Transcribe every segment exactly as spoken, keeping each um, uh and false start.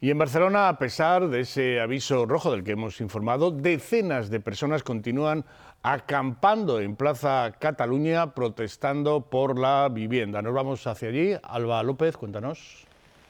Y en Barcelona, a pesar de ese aviso rojo del que hemos informado, decenas de personas continúan acampando en Plaza Cataluña protestando por la vivienda. Nos vamos hacia allí. Alba López, cuéntanos.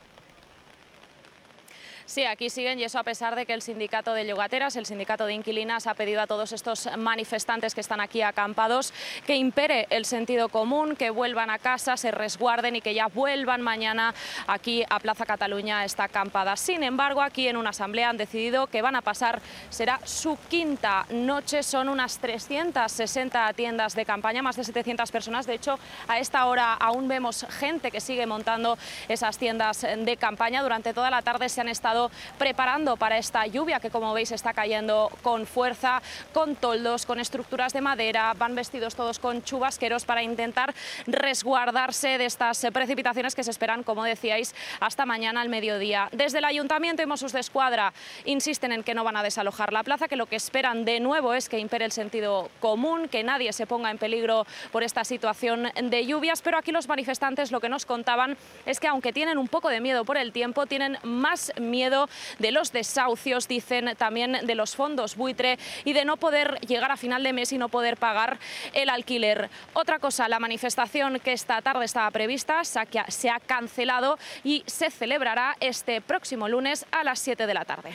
Sí, aquí siguen, y eso a pesar de que el sindicato de llogateras, el sindicato de inquilinas, ha pedido a todos estos manifestantes que están aquí acampados que impere el sentido común, que vuelvan a casa, se resguarden y que ya vuelvan mañana aquí a Plaza Cataluña esta acampada. Sin embargo, aquí en una asamblea han decidido que van a pasar, será su quinta noche, son unas trescientas sesenta tiendas de campaña, más de setecientas personas. De hecho, a esta hora aún vemos gente que sigue montando esas tiendas de campaña. Durante toda la tarde se han estado preparando para esta lluvia que, como veis, está cayendo con fuerza, con toldos, con estructuras de madera. Van vestidos todos con chubasqueros para intentar resguardarse de estas precipitaciones que se esperan, como decíais, hasta mañana al mediodía. Desde el Ayuntamiento y Mossos d'Esquadra insisten en que no van a desalojar la plaza, que lo que esperan de nuevo es que impere el sentido común, que nadie se ponga en peligro por esta situación de lluvias. Pero aquí los manifestantes lo que nos contaban es que, aunque tienen un poco de miedo por el tiempo, tienen más miedo de los desahucios, dicen, también de los fondos buitre y de no poder llegar a final de mes y no poder pagar el alquiler. Otra cosa, la manifestación que esta tarde estaba prevista se ha cancelado y se celebrará este próximo lunes a las siete de la tarde.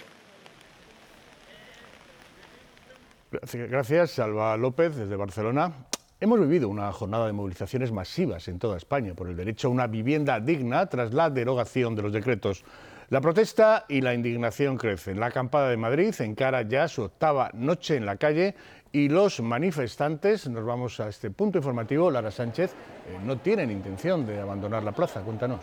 Gracias, Alba López, desde Barcelona. Hemos vivido una jornada de movilizaciones masivas en toda España por el derecho a una vivienda digna tras la derogación de los decretos. La protesta y la indignación crecen. La acampada de Madrid encara ya su octava noche en la calle y los manifestantes, nos vamos a este punto informativo, Lara Sánchez, eh, no tienen intención de abandonar la plaza. Cuéntanos.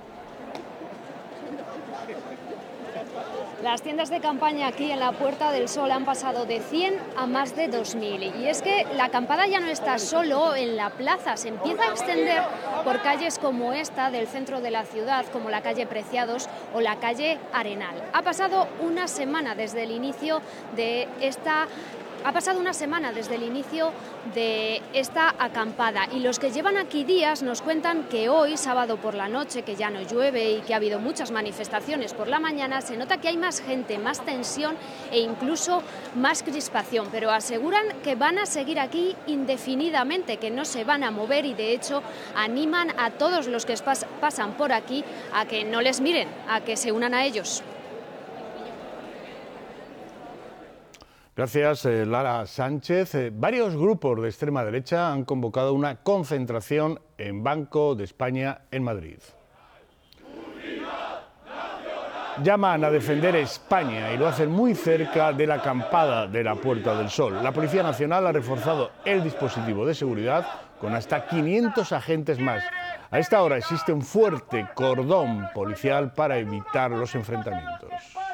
Las tiendas de campaña aquí en la Puerta del Sol han pasado de cien a más de dos mil. Y es que la acampada ya no está solo en la plaza, se empieza a extender por calles como esta del centro de la ciudad, como la calle Preciados o la calle Arenal. Ha pasado una semana desde el inicio de esta... Ha pasado una semana desde el inicio de esta acampada y los que llevan aquí días nos cuentan que hoy, sábado por la noche, que ya no llueve y que ha habido muchas manifestaciones por la mañana, se nota que hay más gente, más tensión e incluso más crispación, pero aseguran que van a seguir aquí indefinidamente, que no se van a mover y de hecho animan a todos los que pas- pasan por aquí a que no les miren, a que se unan a ellos. Gracias, eh, Lara Sánchez. Eh, varios grupos de extrema derecha han convocado una concentración en Banco de España en Madrid. Llaman a defender España y lo hacen muy cerca de la acampada de la Puerta del Sol. La Policía Nacional ha reforzado el dispositivo de seguridad con hasta quinientos agentes más. A esta hora existe un fuerte cordón policial para evitar los enfrentamientos.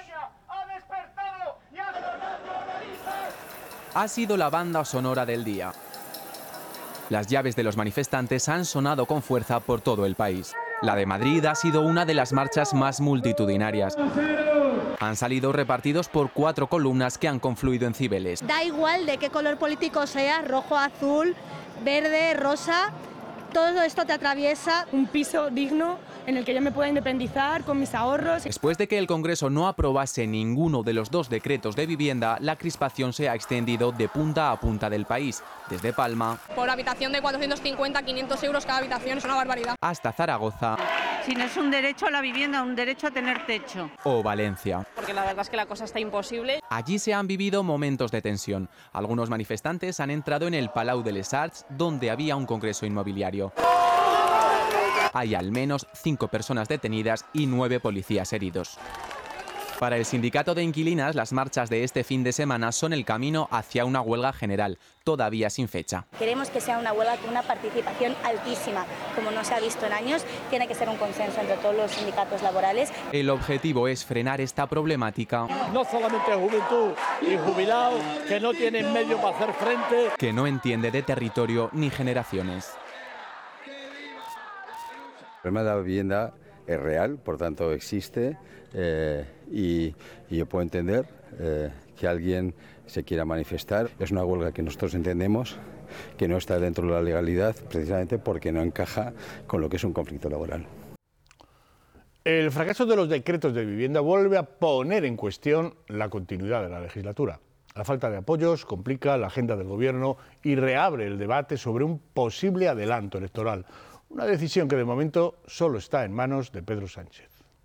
Ha sido la banda sonora del día. Las llaves de los manifestantes han sonado con fuerza por todo el país. La de Madrid ha sido una de las marchas más multitudinarias. Han salido repartidos por cuatro columnas que han confluido en Cibeles. Da igual de qué color político sea, rojo, azul, verde, rosa, todo esto te atraviesa. Un piso digno en el que yo me pueda independizar con mis ahorros. Después de que el Congreso no aprobase ninguno de los dos decretos de vivienda, la crispación se ha extendido de punta a punta del país, desde Palma, por habitación de cuatrocientos cincuenta a quinientos euros cada habitación, es una barbaridad, hasta Zaragoza. Si no es un derecho a la vivienda, un derecho a tener techo. O Valencia. porque la verdad es que la cosa está imposible. Allí se han vivido momentos de tensión. Algunos manifestantes han entrado en el Palau de les Arts, donde había un congreso inmobiliario. Hay al menos cinco personas detenidas y nueve policías heridos. Para el sindicato de inquilinas, las marchas de este fin de semana son el camino hacia una huelga general, todavía sin fecha. Queremos que sea una huelga con una participación altísima, como no se ha visto en años. Tiene que ser un consenso entre todos los sindicatos laborales. El objetivo es frenar esta problemática. No solamente juventud y jubilados que no tienen medio para hacer frente. Que no entiende de territorio ni generaciones. El problema de la vivienda es real, por tanto existe, eh, y, y yo puedo entender eh, que alguien se quiera manifestar. Es una huelga que nosotros entendemos que no está dentro de la legalidad, precisamente porque no encaja con lo que es un conflicto laboral. El fracaso de los decretos de vivienda vuelve a poner en cuestión la continuidad de la legislatura. La falta de apoyos complica la agenda del Gobierno y reabre el debate sobre un posible adelanto electoral. Una decisión que de momento solo está en manos de Pedro Sánchez.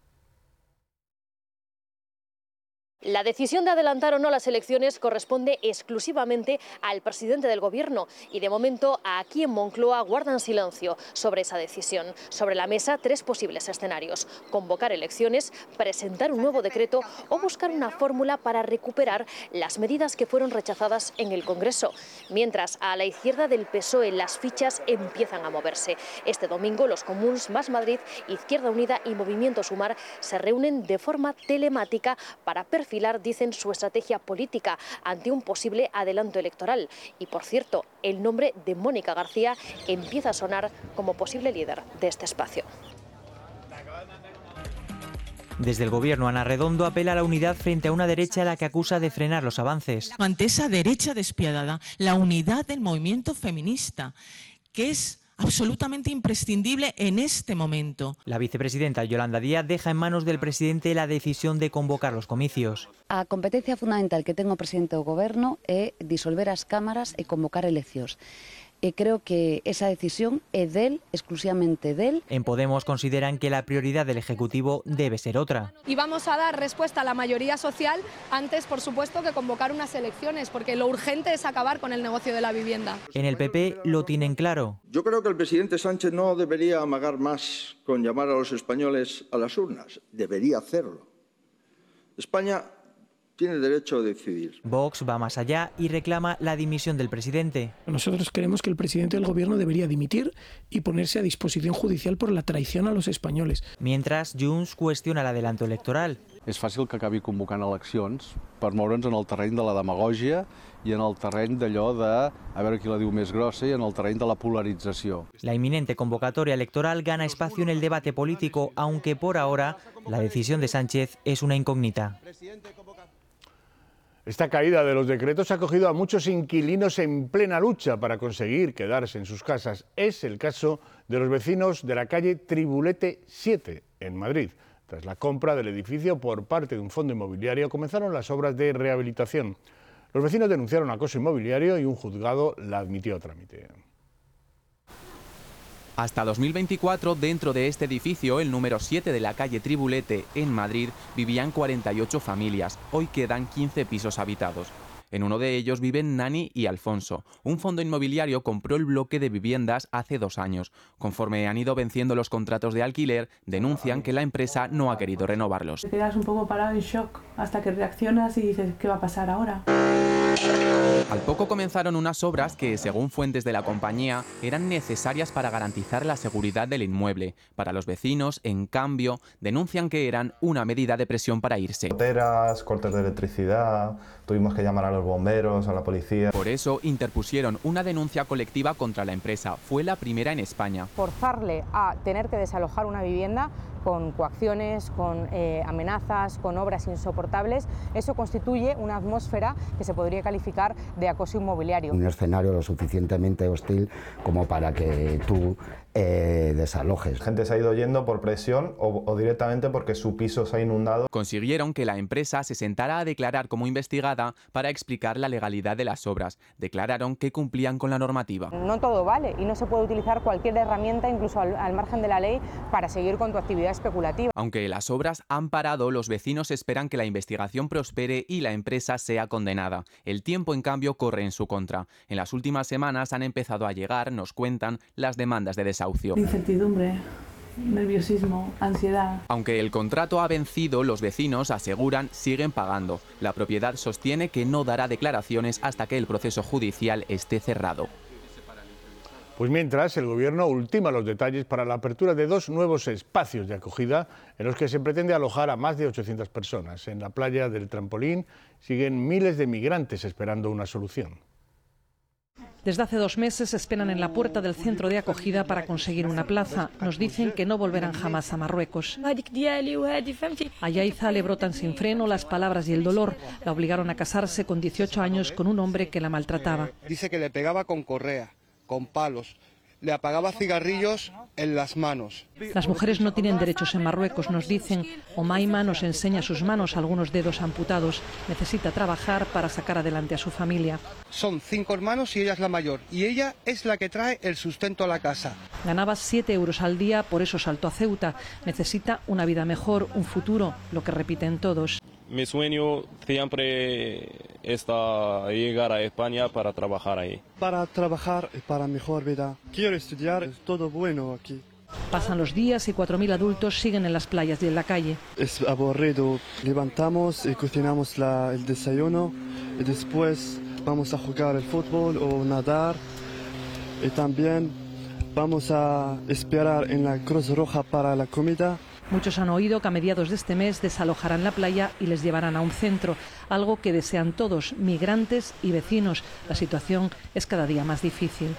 La decisión de adelantar o no las elecciones corresponde exclusivamente al presidente del Gobierno y de momento aquí en Moncloa guardan silencio sobre esa decisión. Sobre la mesa tres posibles escenarios: convocar elecciones, presentar un nuevo decreto o buscar una fórmula para recuperar las medidas que fueron rechazadas en el Congreso. Mientras a la izquierda del P S O E las fichas empiezan a moverse. Este domingo los Comuns, Más Madrid, Izquierda Unida y Movimiento Sumar se reúnen de forma telemática para perfilar, dicen, su estrategia política ante un posible adelanto electoral. Y por cierto, el nombre de Mónica García empieza a sonar como posible líder de este espacio. Desde el Gobierno, Ana Redondo apela a la unidad frente a una derecha a la que acusa de frenar los avances. Ante esa derecha despiadada, la unidad del movimiento feminista, que es absolutamente imprescindible en este momento. La vicepresidenta Yolanda Díaz deja en manos del presidente la decisión de convocar los comicios. A competencia fundamental que ten o presidente do Goberno é disolver as cámaras e convocar eleccións. E creo que esa decisión é del, exclusivamente del. En Podemos consideran que la prioridad del Ejecutivo debe ser otra. Y vamos a dar respuesta a la mayoría social antes, por supuesto, que convocar unas elecciones, porque lo urgente es acabar con el negocio de la vivienda. En el P P lo tienen claro. Yo creo que el presidente Sánchez no debería amagar más con llamar a los españoles a las urnas. Debería hacerlo. España tiene derecho a decidir. Vox va más allá y reclama la dimisión del presidente. Nosotros creemos que el presidente del Gobierno debería dimitir y ponerse a disposición judicial por la traición a los españoles. Mientras, Junts cuestiona el adelanto electoral. És fàcil que acabi convocant eleccions per moure'ns en el terreny de la demagògia i en el terreny d'allò de a veure qui la diu més grossa i en el terreny de la polarització. La inminente convocatoria electoral gana espacio en el debate político, aunque por ahora la decisión de Sánchez es una incógnita. Esta caída de los decretos ha cogido a muchos inquilinos en plena lucha para conseguir quedarse en sus casas. Es el caso de los vecinos de la calle Tribulete siete, en Madrid. Tras la compra del edificio por parte de un fondo inmobiliario, comenzaron las obras de rehabilitación. Los vecinos denunciaron acoso inmobiliario y un juzgado la admitió a trámite. Hasta dos mil veinticuatro, dentro de este edificio, el número siete de la calle Tribulete, en Madrid, vivían cuarenta y ocho familias. Hoy quedan quince pisos habitados. En uno de ellos viven Nani y Alfonso. Un fondo inmobiliario compró el bloque de viviendas hace dos años. Conforme han ido venciendo los contratos de alquiler, denuncian que la empresa no ha querido renovarlos. Te quedas un poco parado en shock hasta que reaccionas y dices, ¿qué va a pasar ahora? Al poco comenzaron unas obras que, según fuentes de la compañía, eran necesarias para garantizar la seguridad del inmueble. Para los vecinos, en cambio, denuncian que eran una medida de presión para irse. Goteras, cortes de electricidad, tuvimos que llamar a los bomberos, a la policía. Por eso interpusieron una denuncia colectiva contra la empresa. Fue la primera en España. Forzarle a tener que desalojar una vivienda con coacciones, con eh, amenazas, con obras insoportables, eso constituye una atmósfera que se podría calificar de acoso inmobiliario. Un escenario lo suficientemente hostil como para que tú eh, desalojes. La gente se ha ido yendo por presión o, o directamente porque su piso se ha inundado. Consiguieron que la empresa se sentara a declarar como investigada para explicar la legalidad de las obras. Declararon que cumplían con la normativa. No todo vale y no se puede utilizar cualquier herramienta, incluso al, al margen de la ley, para seguir con tu actividad especulativa. Aunque las obras han parado, los vecinos esperan que la investigación prospere y la empresa sea condenada. El tiempo, en cambio, corre en su contra. En las últimas semanas han empezado a llegar, nos cuentan, las demandas de desahucio. Incertidumbre, nerviosismo, ansiedad. Aunque el contrato ha vencido, los vecinos aseguran siguen pagando. La propiedad sostiene que no dará declaraciones hasta que el proceso judicial esté cerrado. Pues mientras, el Gobierno ultima los detalles para la apertura de dos nuevos espacios de acogida en los que se pretende alojar a más de ochocientas personas. En la playa del Trampolín siguen miles de migrantes esperando una solución. Desde hace dos meses esperan en la puerta del centro de acogida para conseguir una plaza. Nos dicen que no volverán jamás a Marruecos. A Yaiza le brotan sin freno las palabras y el dolor. La obligaron a casarse con dieciocho años con un hombre que la maltrataba. Dice que le pegaba con correa, con palos, le apagaba cigarrillos en las manos. Las mujeres no tienen derechos en Marruecos, nos dicen. Omaima nos enseña sus manos, algunos dedos amputados. Necesita trabajar para sacar adelante a su familia. Son cinco hermanos y ella es la mayor. Y ella es la que trae el sustento a la casa. Ganaba siete euros al día, por eso saltó a Ceuta. Necesita una vida mejor, un futuro, lo que repiten todos. Mi sueño siempre está llegar a España para trabajar ahí. Para trabajar y para mejor vida. Quiero estudiar, es todo bueno aquí. Pasan los días y cuatro mil adultos siguen en las playas y en la calle. Es aburrido. Levantamos y cocinamos la, el desayuno y después vamos a jugar el fútbol o nadar. Y también vamos a esperar en la Cruz Roja para la comida. Muchos han oído que a mediados de este mes desalojarán la playa y les llevarán a un centro, algo que desean todos, migrantes y vecinos. La situación es cada día más difícil.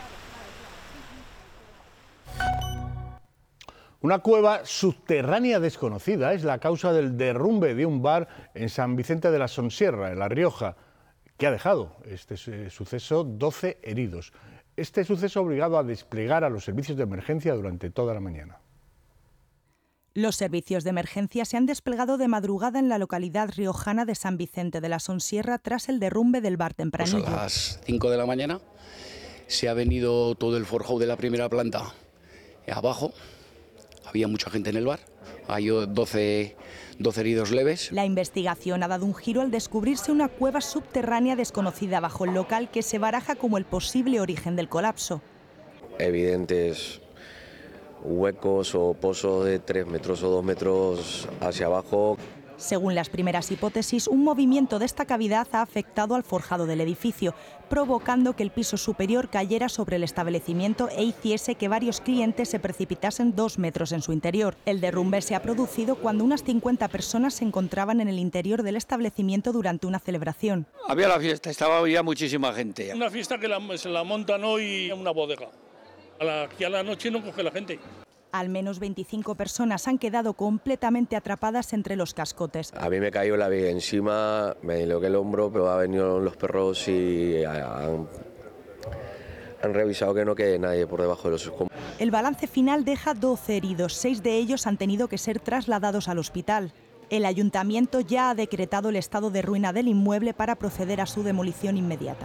Una cueva subterránea desconocida es la causa del derrumbe de un bar en San Vicente de la Sonsierra, en La Rioja, que ha dejado este suceso doce heridos. Este suceso ha obligado a desplegar a los servicios de emergencia durante toda la mañana. Los servicios de emergencia se han desplegado de madrugada en la localidad riojana de San Vicente de la Sonsierra tras el derrumbe del bar tempranillo. Pues a las cinco de la mañana se ha venido todo el forjado de la primera planta abajo. Había mucha gente en el bar. Hay doce, doce heridos leves. La investigación ha dado un giro al descubrirse una cueva subterránea desconocida bajo el local que se baraja como el posible origen del colapso. Evidentes huecos o pozos de tres metros o dos metros hacia abajo. Según las primeras hipótesis, un movimiento de esta cavidad ha afectado al forjado del edificio, provocando que el piso superior cayera sobre el establecimiento e hiciese que varios clientes se precipitasen dos metros en su interior. El derrumbe se ha producido cuando unas cincuenta personas se encontraban en el interior del establecimiento durante una celebración. Había la fiesta, estaba ya muchísima gente. Una fiesta que la, se la montan hoy en una bodega. A la, aquí a la noche no coge la gente. Al menos veinticinco personas han quedado completamente atrapadas entre los cascotes. A mí me cayó la viga encima, me disloqué el hombro, pero han venido los perros y han, han revisado que no quede nadie por debajo de los escombros. El balance final deja doce heridos, seis de ellos han tenido que ser trasladados al hospital. El ayuntamiento ya ha decretado el estado de ruina del inmueble para proceder a su demolición inmediata.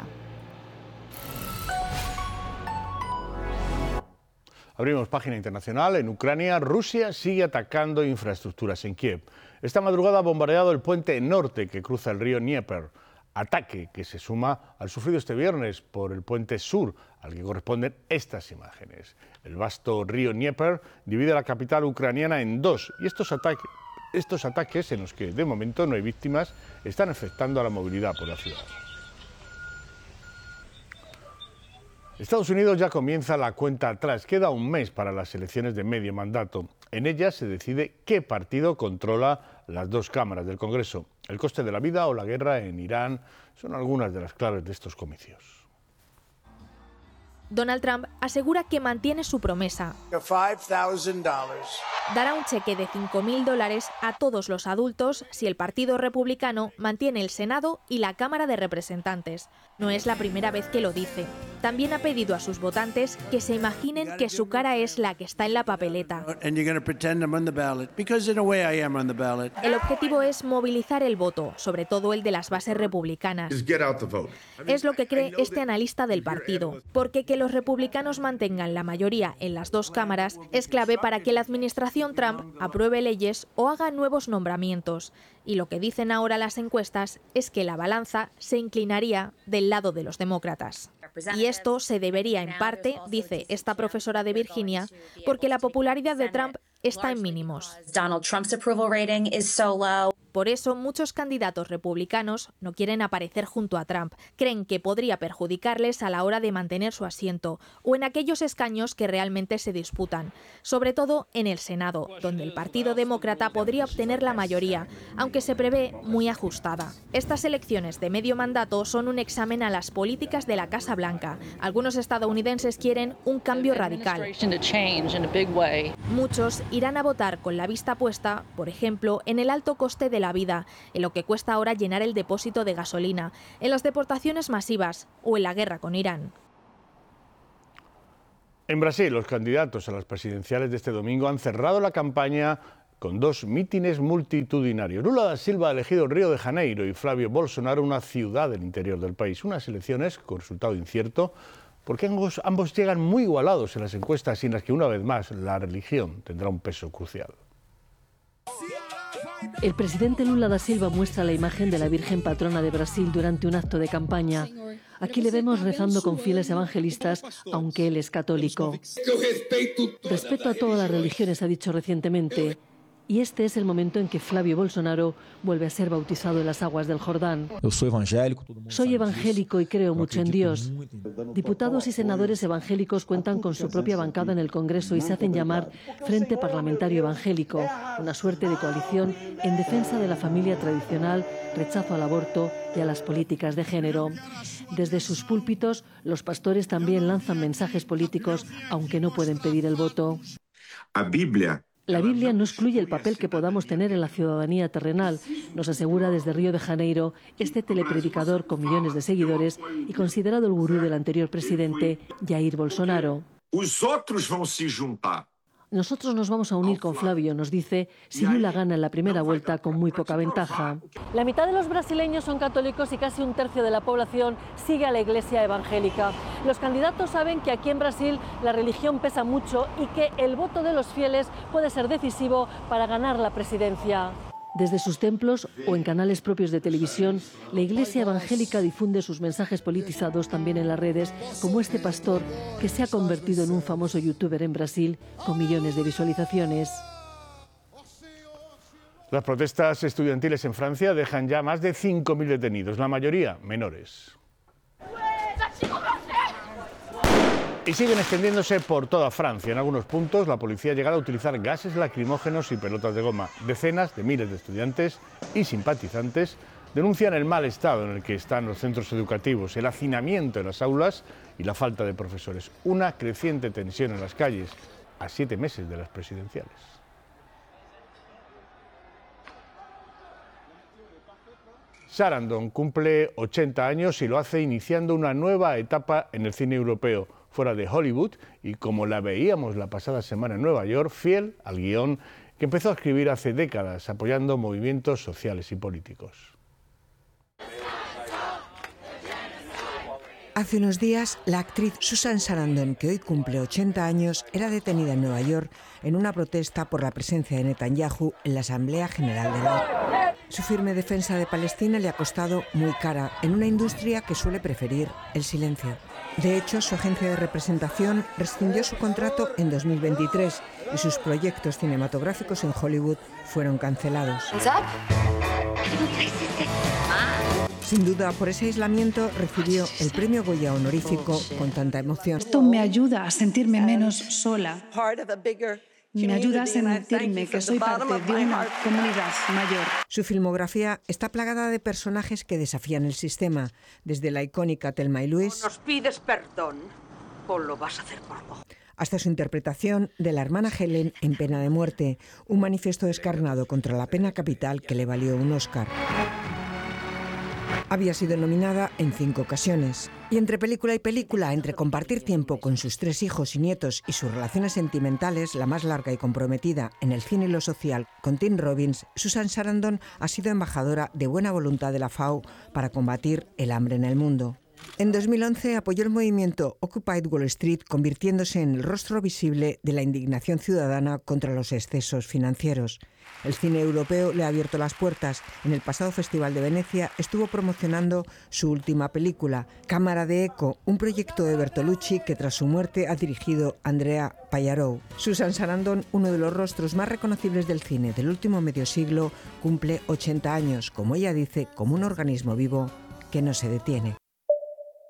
Abrimos página internacional. En Ucrania, Rusia sigue atacando infraestructuras en Kiev. Esta madrugada ha bombardeado el puente norte que cruza el río Dnieper. Ataque que se suma al sufrido este viernes por el puente sur, al que corresponden estas imágenes. El vasto río Dnieper divide la capital ucraniana en dos y estos ataques, estos ataques, en los que de momento no hay víctimas, están afectando a la movilidad por la ciudad. Estados Unidos ya comienza la cuenta atrás. Queda un mes para las elecciones de medio mandato. En ellas se decide qué partido controla las dos cámaras del Congreso. El coste de la vida o la guerra en Irán son algunas de las claves de estos comicios. Donald Trump asegura que mantiene su promesa. Dará un cheque de cinco mil dólares a todos los adultos si el Partido Republicano mantiene el Senado y la Cámara de Representantes. No es la primera vez que lo dice. También ha pedido a sus votantes que se imaginen que su cara es la que está en la papeleta. El objetivo es movilizar el voto, sobre todo el de las bases republicanas. Es lo que cree este analista del partido, porque que los republicanos mantengan la mayoría en las dos cámaras es clave para que la administración Trump apruebe leyes o haga nuevos nombramientos. Y lo que dicen ahora las encuestas es que la balanza se inclinaría del lado de los demócratas. Y esto se debería en parte, dice esta profesora de Virginia, porque la popularidad de Trump está en mínimos. Por eso, muchos candidatos republicanos no quieren aparecer junto a Trump. Creen que podría perjudicarles a la hora de mantener su asiento o en aquellos escaños que realmente se disputan, sobre todo en el Senado, donde el Partido Demócrata podría obtener la mayoría, aunque se prevé muy ajustada. Estas elecciones de medio mandato son un examen a las políticas de la Casa Blanca. Algunos estadounidenses quieren un cambio radical. Muchos irán a votar con la vista puesta, por ejemplo, en el alto coste de la vida, en lo que cuesta ahora llenar el depósito de gasolina, en las deportaciones masivas o en la guerra con Irán. En Brasil, los candidatos a las presidenciales de este domingo han cerrado la campaña con dos mítines multitudinarios. Lula da Silva ha elegido Río de Janeiro y Flavio Bolsonaro una ciudad del interior del país. Unas elecciones con resultado incierto, porque ambos, ambos llegan muy igualados en las encuestas y en las que, una vez más, la religión tendrá un peso crucial. El presidente Lula da Silva muestra la imagen de la Virgen Patrona de Brasil durante un acto de campaña. Aquí le vemos rezando con fieles evangelistas, aunque él es católico. Respeto a todas las religiones, ha dicho recientemente. Y este es el momento en que Flavio Bolsonaro vuelve a ser bautizado en las aguas del Jordán. Soy evangélico y creo mucho en Dios. Diputados y senadores evangélicos cuentan con su propia bancada en el Congreso y se hacen llamar Frente Parlamentario Evangélico, una suerte de coalición en defensa de la familia tradicional, rechazo al aborto y a las políticas de género. Desde sus púlpitos, los pastores también lanzan mensajes políticos, aunque no pueden pedir el voto. La Biblia La Biblia no excluye el papel que podamos tener en la ciudadanía terrenal, nos asegura desde Río de Janeiro este telepredicador con millones de seguidores y considerado el gurú del anterior presidente, Jair Bolsonaro. Os outros vão se juntar. Nosotros nos vamos a unir con Flavio, nos dice, si Lula gana en la primera vuelta con muy poca ventaja. La mitad de los brasileños son católicos y casi un tercio de la población sigue a la iglesia evangélica. Los candidatos saben que aquí en Brasil la religión pesa mucho y que el voto de los fieles puede ser decisivo para ganar la presidencia. Desde sus templos o en canales propios de televisión, la Iglesia evangélica difunde sus mensajes politizados también en las redes, como este pastor que se ha convertido en un famoso youtuber en Brasil con millones de visualizaciones. Las protestas estudiantiles en Francia dejan ya más de cinco mil detenidos, la mayoría menores. Y siguen extendiéndose por toda Francia. En algunos puntos, la policía ha llegado a utilizar gases lacrimógenos y pelotas de goma. Decenas de miles de estudiantes y simpatizantes denuncian el mal estado en el que están los centros educativos, el hacinamiento en las aulas y la falta de profesores. Una creciente tensión en las calles a siete meses de las presidenciales. Sarandon cumple ochenta años y lo hace iniciando una nueva etapa en el cine europeo, fuera de Hollywood, y como la veíamos la pasada semana en Nueva York, fiel al guión que empezó a escribir hace décadas, apoyando movimientos sociales y políticos. Hace unos días, la actriz Susan Sarandon, que hoy cumple ochenta años, era detenida en Nueva York en una protesta por la presencia de Netanyahu en la Asamblea General de la ONU. Su firme defensa de Palestina le ha costado muy cara en una industria que suele preferir el silencio. De hecho, su agencia de representación rescindió su contrato en dos mil veintitrés y sus proyectos cinematográficos en Hollywood fueron cancelados. Sin duda, por ese aislamiento recibió el premio Goya honorífico con tanta emoción. Esto me ayuda a sentirme menos sola. Me ayuda a sentirme que soy parte de una comunidad mayor. Su filmografía está plagada de personajes que desafían el sistema, desde la icónica Thelma y Louise, nos pides perdón, o lo vas a hacer por vos, hasta su interpretación de la hermana Helen en Pena de Muerte, un manifiesto descarnado contra la pena capital que le valió un Oscar. Había sido nominada en cinco ocasiones. Y entre película y película, entre compartir tiempo con sus tres hijos y nietos y sus relaciones sentimentales, la más larga y comprometida en el cine y lo social, con Tim Robbins, Susan Sarandon ha sido embajadora de buena voluntad de la F A O para combatir el hambre en el mundo. En dos mil once apoyó el movimiento Occupy Wall Street, convirtiéndose en el rostro visible de la indignación ciudadana contra los excesos financieros. El cine europeo le ha abierto las puertas. En el pasado Festival de Venecia estuvo promocionando su última película, Cámara de Eco, un proyecto de Bertolucci que tras su muerte ha dirigido Andrea Pallarow. Susan Sarandon, uno de los rostros más reconocibles del cine del último medio siglo, cumple ochenta años, como ella dice, como un organismo vivo que no se detiene.